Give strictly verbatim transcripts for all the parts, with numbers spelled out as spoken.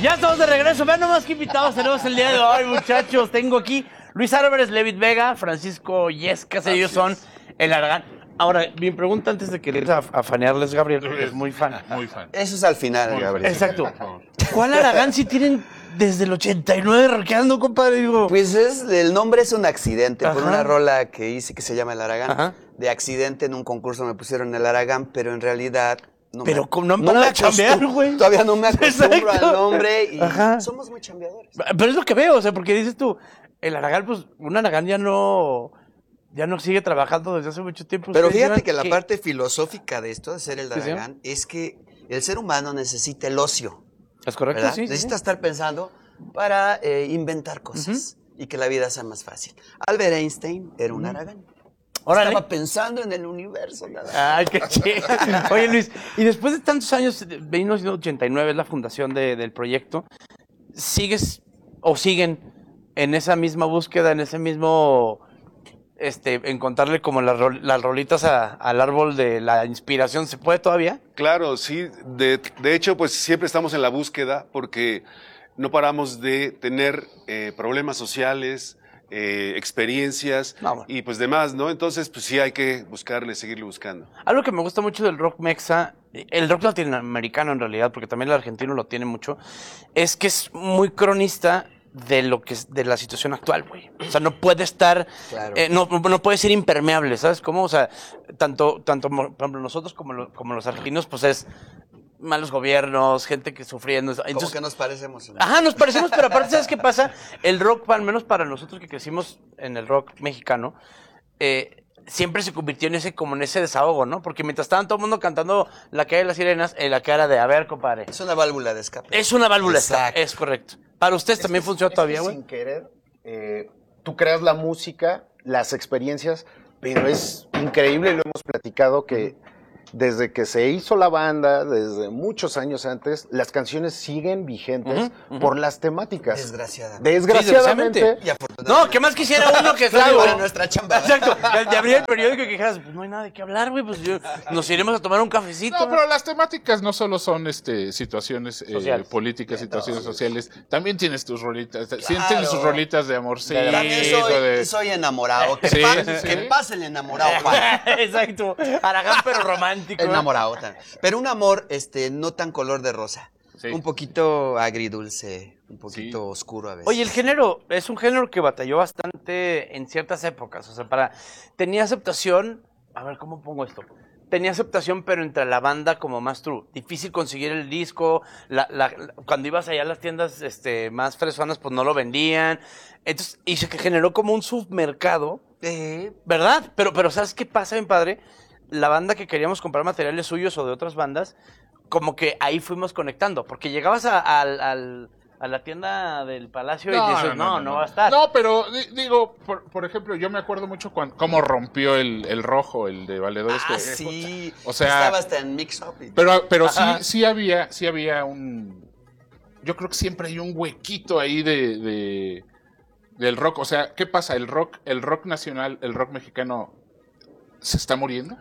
Ya estamos de regreso. Vean nomás qué invitados tenemos el día de hoy, muchachos. Tengo aquí Luis Álvarez, Levit Vega, Francisco Yescas. Ellos son el Aragán. Ahora, mi pregunta antes de que le a, a fanearles, Gabriel, porque es muy fan. Muy fan. Eso es al final, muy Gabriel. Exacto. ¿Cuál Aragán si tienen desde el ochenta y nueve rockeando, compadre? Digo, Pues es, el nombre es un accidente. Ajá. Por una rola que hice que se llama El Aragán. Ajá. De accidente en un concurso me pusieron El Aragán, pero en realidad... No Pero me, como no han parado de chambear, güey. Todavía no me acostumbro Exacto. al nombre y Ajá. somos muy chambeadores. pero es lo que veo, o sea, porque dices tú, el Aragán, pues, un Aragán ya no... Ya no sigue trabajando desde hace mucho tiempo. Pero Ustedes fíjate llevan que la ¿qué? parte filosófica de esto, de ser el Sí, sí. Aragán, es que el ser humano necesita el ocio. ¿Es correcto? ¿Verdad? Sí, sí, Necesita sí. estar pensando para eh, inventar cosas y que la vida sea más fácil. Albert Einstein era un Aragán. Órale. Estaba pensando en el universo. Nada más. Ay, qué chido. Oye, Luis, y después de tantos años, de mil novecientos ochenta y nueve es la fundación de, del proyecto, ¿sigues o siguen en esa misma búsqueda, en ese mismo, este, encontrarle como las, rol- las rolitas a- al árbol de la inspiración? ¿Se puede todavía? Claro, sí. De, de hecho, pues siempre estamos en la búsqueda porque no paramos de tener eh, problemas sociales, eh, experiencias No, bueno. y pues demás, ¿no? Entonces, pues sí hay que buscarle, seguirle buscando. Algo que me gusta mucho del rock mexa, el rock latinoamericano en realidad, porque también el argentino lo tiene mucho, es que es muy cronista de lo que es de la situación actual, güey. O sea, no puede estar, Claro. eh, no, no puede ser impermeable, ¿sabes cómo? O sea, tanto, tanto por ejemplo, nosotros como, lo- como los argentinos, pues es malos gobiernos, gente que sufriendo. Como Entonces, que nos parecemos. ajá, nos parecemos, pero aparte, ¿sabes qué pasa? El rock, al menos para nosotros que crecimos en el rock mexicano, eh, siempre se convirtió en ese, como en ese desahogo, ¿no? Porque mientras estaban todo el mundo cantando La Calle de las Sirenas, en la cara de, a ver, compadre, Es una válvula de escape. es una válvula, de escape, Exacto. es correcto. ¿Para ustedes también funciona Es que todavía, güey? Sin querer, eh, tú creas la música, las experiencias, pero es increíble, lo hemos platicado, que desde que se hizo la banda, desde muchos años antes, las canciones siguen vigentes Ujú, ujú. por las temáticas. Desgraciadamente. Desgraciadamente. desgraciadamente. Y afortunadamente. No, ¿qué más quisiera uno que Claro, digo, era nuestra chamba. Exacto, de, de abrir el periódico y que dijeras, pues no hay nada de qué hablar, güey, pues yo- nos iremos a tomar un cafecito. No, pero las temáticas no solo son este, situaciones eh, Sociales. políticas, situaciones sociales. También tienes tus rolitas. Sí, Claro. tienes tus rolitas de amorcito. También soy, de... soy enamorado. Que, Sí, pase, sí, que sí. pase el enamorado, Juan. Exacto, Aragán pero romántico. Enamorado. también. Pero un amor este, no tan color de rosa. Sí. Un poquito agridulce, un poquito oscuro a veces. Oye, el género es un género que batalló bastante en ciertas épocas. O sea, para. Tenía aceptación. A ver, ¿cómo pongo esto? Tenía aceptación, pero entre la banda como más true. Difícil conseguir el disco. La, la- la- cuando ibas allá a las tiendas este, más fresonas, pues no lo vendían. Entonces, y se generó como un submercado. Eh, ¿Verdad? Pero, pero ¿sabes qué pasa, mi padre? La banda que queríamos comprar materiales suyos o de otras bandas, como que ahí fuimos conectando. Porque llegabas a, al- al- a la tienda del Palacio y dices, no, no, va a estar. No, pero di- digo, por, por ejemplo, yo me acuerdo mucho cuando, cómo rompió el, el rojo, el de Valedores. ah, que- sí. O sea, Estaba hasta en Mix Up. y- Pero, pero sí, Ajá. sí había, sí había un. Yo creo que siempre hay un huequito ahí de, de- del rock. O sea, ¿qué pasa? El rock, el rock nacional, el rock mexicano, ¿se está muriendo?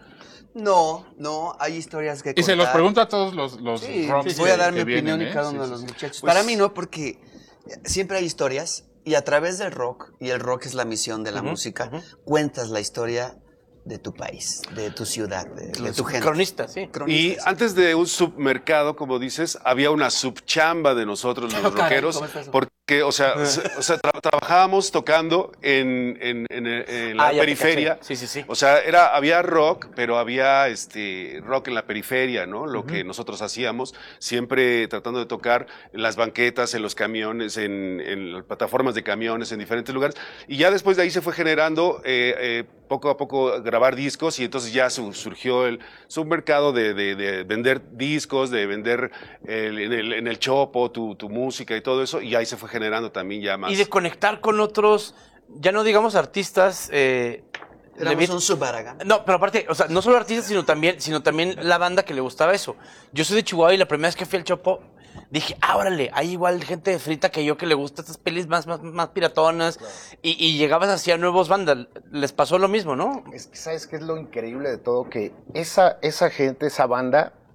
No, no, hay historias que Y se los contar. pregunto a todos los, los Sí, rocks voy a que- dar que mi opinión vienen, y ¿eh? cada Sí, uno de sí, los sí. muchachos. Pues- Para mí no, porque siempre hay historias y a través del rock, y el rock es la misión de la Ujú, música, ujú. cuentas la historia de tu país, de tu ciudad, de, de Los tu gente. cronistas, sí. Y Cronistas. antes de un submercado, como dices, había una subchamba de nosotros los Oh, caray, rockeros, ¿cómo está eso? porque, o sea, se- o sea tra- trabajábamos tocando en, en- en- en la Ah, ya te periferia. caché. Sí, sí, sí. O sea, era, había rock, pero había este rock en la periferia, ¿no? Lo que nosotros hacíamos, siempre tratando de tocar en las banquetas, en los camiones, en, en las plataformas de camiones, en diferentes lugares. Y ya después de ahí se fue generando eh, eh, poco a poco grabar discos y entonces ya su- surgió el submercado de, de- de vender discos, de vender el- en, el, en el chopo tu, tu música y todo eso. Y ahí se fue generando también ya más. Y de conectar con otros, ya no digamos artistas. Eh, Éramos Levi- un subaragán. No, pero aparte, o sea, no solo artistas, sino también, sino también la banda que le gustaba eso. Yo soy de Chihuahua y la primera vez que fui al Chopo, dije, ah, órale, hay igual gente de frita que yo que le gusta estas pelis más, más, más piratonas. Y, y llegabas hacia nuevos bandas. Les pasó lo mismo, ¿no? Es que, ¿sabes qué es lo increíble de todo? Que esa, esa gente, esa banda,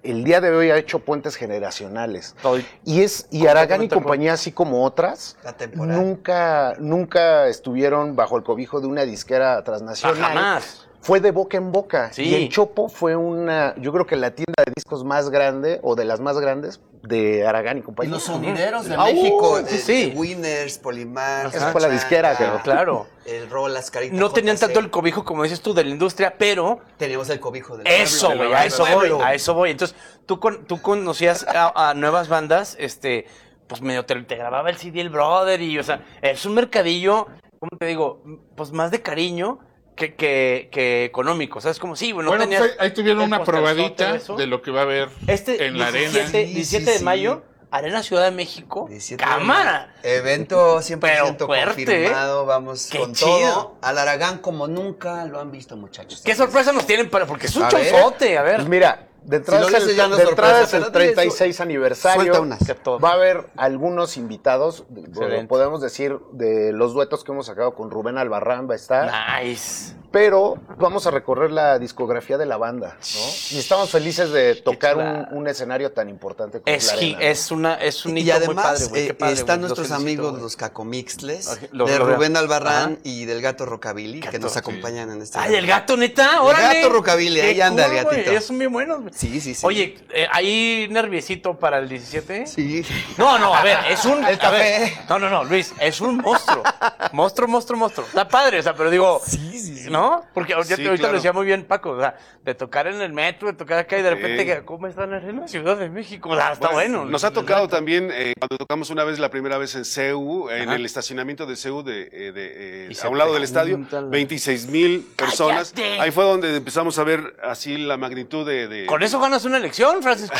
el día de hoy ha hecho puentes generacionales. Todo- Y es y Aragán y completamente compañía, así como otras, La temporada. nunca, nunca estuvieron bajo el cobijo de una disquera transnacional. Jamás. Fue de boca en boca. Sí. Y el Chopo fue una, yo creo que la tienda de discos más grande, o de las más grandes, de Aragán y Y compañía. los sonideros de Ah, México, uy, de, sí, sí. de Winners, Polimar, Esa fue la disquera, Changa, claro. El Rol, las caritas. No tenían J C. tanto el cobijo, como dices tú, de la industria, pero Teníamos el cobijo del eso, pueblo. güey, a Del eso voy, pueblo. a eso voy. Entonces, tú, con, tú conocías a, a nuevas bandas, este, pues medio te, te grababa el C D el brother y, o sea, es un mercadillo, ¿cómo te digo? Pues más de cariño que, que, que económico, ¿sabes? Como, sí, bueno, Bueno, tenías pues ahí, ahí tuvieron el una posterzote probadita eso. de lo que va a haber Este en la arena. diecisiete, Sí, diecisiete sí, de mayo, sí. Arena Ciudad de México, diecisiete de cámara. mayo. Evento cien por ciento Pero fuerte, confirmado, vamos Qué con chido. todo. Al Aragán como nunca lo han visto, muchachos. ¿Qué sorpresa nos tienen para? Porque es un A ver. showzote, a ver. Pues mira, de entrada Si no es le el, haces ya no de entrada sorpresa, es el pero dile, treinta y seis aniversario. suelta unas. Que todo. Va a haber algunos invitados, Excelente. podemos decir, de los duetos que hemos sacado con Rubén Albarrán va a estar. Nice. Pero vamos a recorrer la discografía de la banda, ¿no? Y estamos felices de tocar un, chulada. un escenario tan importante como Es, la gi- arena. es, una, es un Y hito además muy padre, güey. eh, Qué padre, están güey. Los nuestros felicito, amigos güey. los Cacomixles, Ok, lo- de lo veo. Rubén Albarrán Ajá. y del Gato Rockabilly, que Gato, nos sí. acompañan en este Ay, el evento. gato, neta, El órale. gato rockabilly, Qué ahí anda el cool, güey, gatito. ellos son bien buenos, güey. Sí, sí, sí. Oye, eh, ¿hay nerviosito para el diecisiete? Sí. No, no, a ver, es un... El a ver, café. no, no, no, Luis, es un monstruo. Monstruo, monstruo, monstruo. Está padre, o sea, pero digo... Sí, sí, sí. ¿No? Porque ahorita, Sí, ahorita claro. lo decía muy bien Paco, o sea, de tocar en el metro, de tocar acá y de repente, Sí. que, ¿cómo están en la Ciudad de México? O sea, está bueno. Nos ha tocado también, eh, cuando tocamos una vez, la primera vez en C E U, en Ajá. el estacionamiento de C E U, de, eh, de, eh, Y se a un lado te del estadio, juntan- veintiséis mil personas. ¡Cállate! Ahí fue donde empezamos a ver así la magnitud de... de- Con eso ganas una elección, Francisco.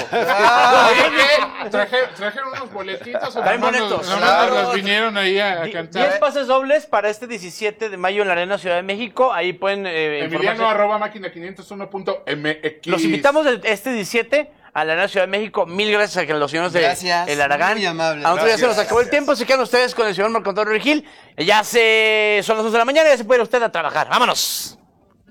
Oye, ¿qué? Traje- trajeron unos boletitos. o Traen nomás nos- boletos. nomás Claro. nos vinieron ahí a, a Die- cantar. diez pases dobles para este diecisiete de mayo en la Arena Ciudad de México. Ahí pueden eh, Emiliano informarse. arroba máquina quinientos uno punto m x. Los invitamos el- este diecisiete a la Arena Ciudad de México. Mil gracias a que los señores de Gracias, El Aragán. muy amable. A nosotros ya se nos Gracias. acabó el tiempo. Se quedan ustedes con el señor Marco Antonio Regil. Ya se son las once de la mañana y ya se puede ir usted a trabajar. ¡Vámonos!